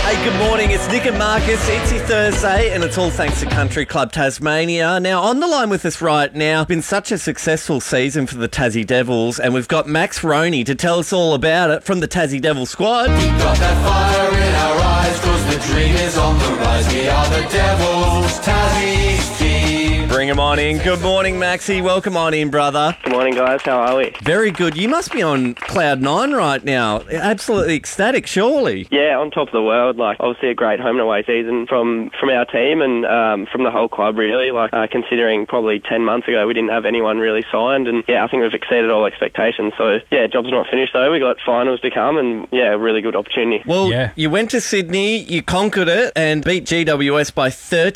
Hey, good morning. It's Nick and Marcus. It's your Thursday, and it's all thanks to Country Club Tasmania. Now, on the line with us right now, been such a successful season for the Tassie Devils, and we've got Max Roney to tell us all about it from the Tassie Devil squad. We've got that fire in our eyes, 'cause the dream is on the rise. We are the Devils, Tassie's team. Bring him on in. Good morning, Maxie. Welcome on in, brother. Good morning, guys. How are we? Very good. You must be on cloud nine right now. Absolutely ecstatic, surely. Yeah, on top of the world. Like, obviously a great home and away season from our team and from the whole club, really. Like, considering probably 10 months ago we didn't have anyone really signed, and yeah, I think we've exceeded all expectations. So yeah, job's not finished though. We got finals to come, and yeah, really good opportunity. Well, You went to Sydney, you conquered it, and beat GWS by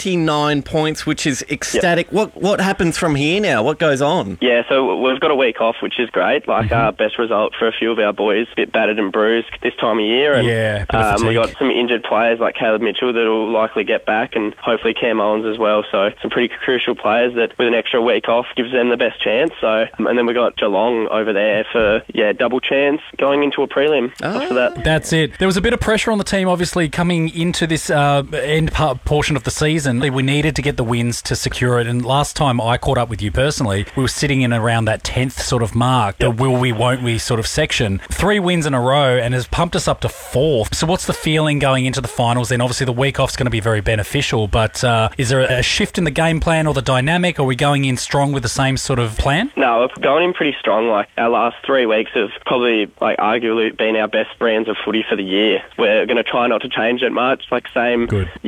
39 points, which is ecstatic. Yep. What happens from here now? What goes on? Yeah, so we've got a week off, which is great. Like, our best result for a few of our boys, a bit battered and bruised this time of year. And, we got some injured players like Caleb Mitchell that will likely get back, and hopefully Cam Owens as well. So some pretty crucial players that with an extra week off gives them the best chance. So, and then we got Geelong over there for, double chance going into a prelim after that. That's it. There was a bit of pressure on the team, obviously, coming into this portion of the season. We needed to get the wins to secure it. And last time I caught up with you personally, we were sitting in around that 10th sort of mark, the will we, won't we sort of section. 3 wins in a row and has pumped us up to 4th. So what's the feeling going into the finals then? Obviously, the week off's going to be very beneficial, but is there a shift in the game plan or the dynamic? Are we going in strong with the same sort of plan? No, we're going in pretty strong. Like, our last 3 weeks have probably, arguably been our best brands of footy for the year. We're going to try not to change it much. Same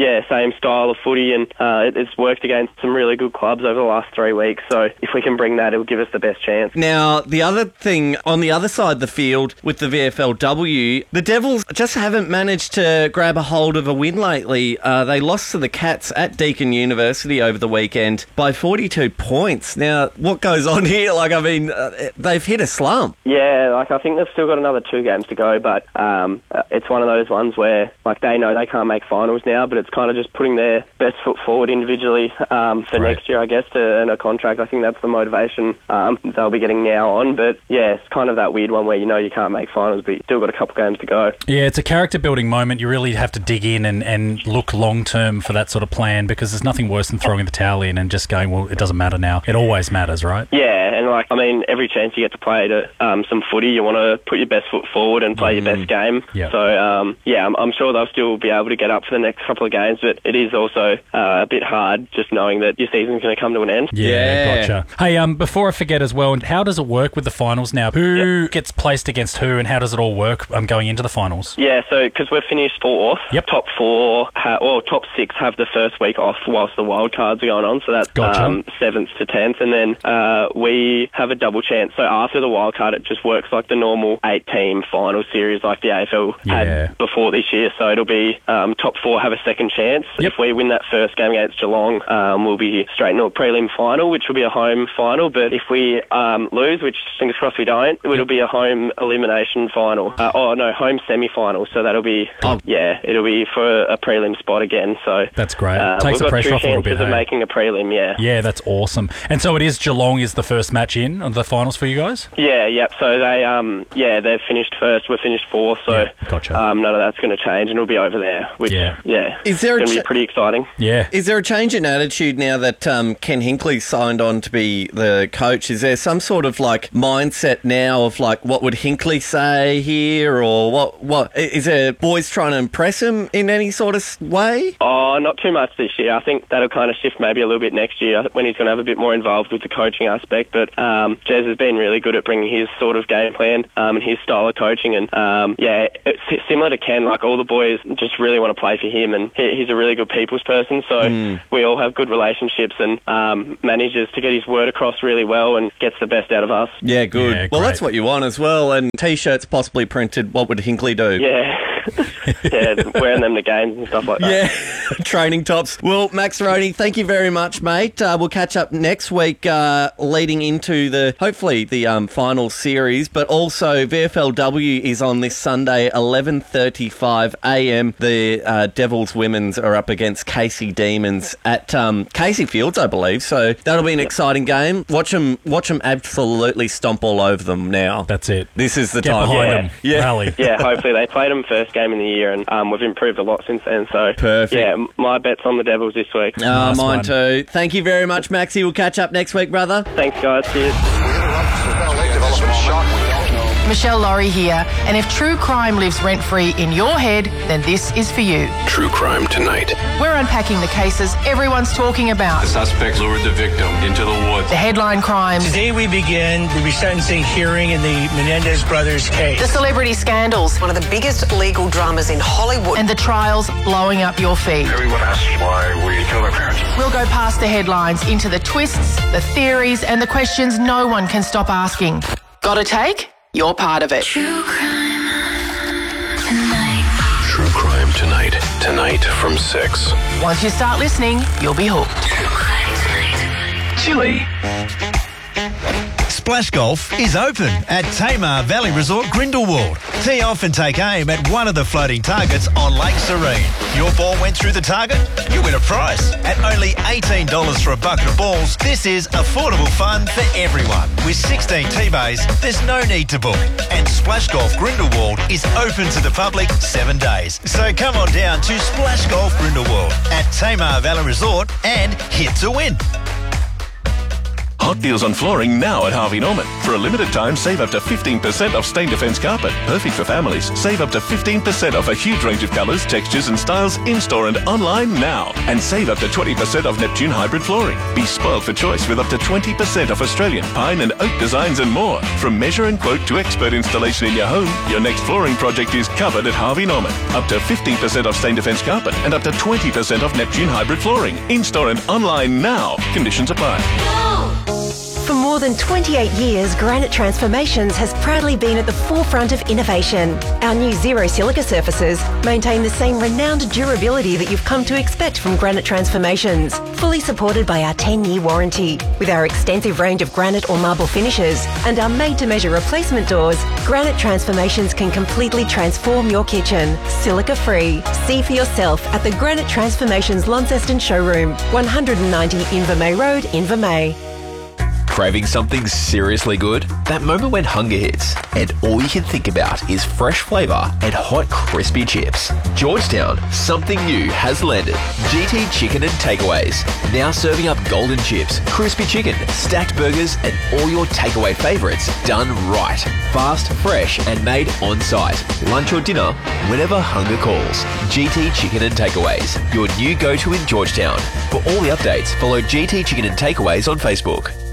style of footy, and it's worked against some really good clubs over the last 3 weeks. So if we can bring that, it'll give us the best chance. Now, the other thing, on the other side of the field with the VFLW, the Devils just haven't managed to grab a hold of a win lately. They lost to the Cats at Deakin University over the weekend by 42 points. Now, what goes on here? They've hit a slump. Yeah, I think they've still got another 2 games to go, but it's one of those ones where, they know they can't make finals now, but it's kind of just putting their best foot forward individually for next year, I guess, to earn a contract. I think that's the motivation they'll be getting now on. But yeah, it's kind of that weird one where you can't make finals, but you've still got a couple games to go. Yeah, it's a character-building moment. You really have to dig in and look long-term for that sort of plan, because there's nothing worse than throwing the towel in and just going, well, it doesn't matter now. It always matters, right? Yeah, and every chance you get to play some footy, you want to put your best foot forward and play your best game. Yep. So, I'm sure they'll still be able to get up for the next couple of games, but it is also a bit hard just knowing that your season's going to come to an end. Yeah, gotcha. Hey, before I forget as well, how does it work with the finals now? Who gets placed against who, and how does it all work going into the finals? Yeah, so because we're finished 4th, top 4, top 6 have the first week off whilst the wild cards are going on, so that's 7th to 10th, and then we have a double chance. So after the wild card, it just works like the normal 8-team final series like the AFL had before this year. So it'll be top 4 have a second chance. If we win that first game against Geelong, we'll be straight into a prelim final, which will be a home final. But if we lose, which fingers crossed we don't, it'll be a home elimination final. Home semi-final. So that'll be, it'll be for a prelim spot again. So that's great. Takes the pressure off a little bit. We've got 2 chances of making a prelim, Yeah, that's awesome. And so it is Geelong is the first match in of the finals for you guys? Yeah, yep. So they've finished first. We're finished 4th. So gotcha. None of that's going to change, and it'll be over there. Which, is there going to be pretty exciting. Yeah. Is there a change in attitude now that Ken Hinkley signed on to be the coach? Is there some sort of mindset now of what would Hinkley say here, or what is there boys trying to impress him in any sort of way? Oh, not too much this year. I think that'll kind of shift maybe a little bit next year when he's going to have a bit more involved with the coaching aspect. But Jez has been really good at bringing his sort of game plan and his style of coaching, and it's similar to Ken. All the boys just really want to play for him, and he's a really good people's person. So we all have good relationships, and manages to get his word across really well and gets the best out of us. Yeah, good. Yeah, well, that's what you want as well. And T-shirts possibly printed. What would Hinkley do? Yeah. Wearing them to games and stuff like that. Yeah, training tops. Well, Max Roney, thank you very much, mate. We'll catch up next week leading into hopefully the final series, but also VFLW is on this Sunday, 11:35am. The Devils women's are up against Casey Demons at Casey Fields, I believe, so that'll be an exciting game. Watch them absolutely stomp all over them now. That's it. This is the Get time. behind them. Yeah. Rally. Yeah, hopefully they played them first game in the year, and we've improved a lot since then. So, perfect. Yeah, my bet's on the Devils this week. Nice mine too. Thank you very much, Maxie. We'll catch up next week, brother. Thanks, guys. Cheers. Michelle Laurie here, and if true crime lives rent-free in your head, then this is for you. True Crime Tonight. We're unpacking the cases everyone's talking about. The suspect lured the victim into the woods. The headline crimes. Today we begin the resentencing hearing in the Menendez brothers case. The celebrity scandals. One of the biggest legal dramas in Hollywood. And the trials blowing up your feed. Everyone asks why we killed our parents. We'll go past the headlines into the twists, the theories, and the questions no one can stop asking. Got a take? You're part of it. True Crime Tonight. Tonight from 6. Once you start listening, you'll be hooked. Chili. Splash Golf is open at Tamar Valley Resort Grindelwald. Tee off and take aim at one of the floating targets on Lake Serene. Your ball went through the target, you win a prize. At only $18 for a bucket of balls, this is affordable fun for everyone. With 16 tee bays, there's no need to book. And Splash Golf Grindelwald is open to the public 7 days. So come on down to Splash Golf Grindelwald at Tamar Valley Resort and hit to win. Hot deals on flooring now at Harvey Norman. For a limited time, save up to 15% off Stain Defence carpet. Perfect for families. Save up to 15% off a huge range of colours, textures and styles in-store and online now. And save up to 20% off Neptune hybrid flooring. Be spoiled for choice with up to 20% off Australian pine and oak designs and more. From measure and quote to expert installation in your home, your next flooring project is covered at Harvey Norman. Up to 15% off Stain Defence carpet and up to 20% off Neptune hybrid flooring. In-store and online now. Conditions apply. For more than 28 years, Granite Transformations has proudly been at the forefront of innovation. Our new Zero Silica surfaces maintain the same renowned durability that you've come to expect from Granite Transformations, fully supported by our 10-year warranty. With our extensive range of granite or marble finishes and our made-to-measure replacement doors, Granite Transformations can completely transform your kitchen, silica-free. See for yourself at the Granite Transformations Launceston showroom, 190 Invermay Road, Invermay. Craving something seriously good? That moment when hunger hits and all you can think about is fresh flavour and hot crispy chips. Georgetown, something new has landed. GT Chicken and Takeaways. Now serving up golden chips, crispy chicken, stacked burgers and all your takeaway favourites done right. Fast, fresh and made on site. Lunch or dinner, whenever hunger calls. GT Chicken and Takeaways, your new go-to in Georgetown. For all the updates, follow GT Chicken and Takeaways on Facebook.